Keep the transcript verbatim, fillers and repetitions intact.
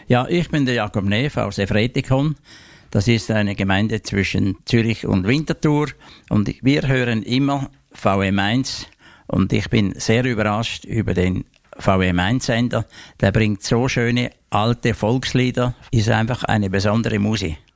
Ja, ich bin der Jakob Neff aus Efretikon. Das ist eine Gemeinde zwischen Zürich und Winterthur. Und wir hören immer V M eins. Und ich bin sehr überrascht über den V M eins Sender. Der bringt so schöne alte Volkslieder. Ist einfach eine besondere Musik.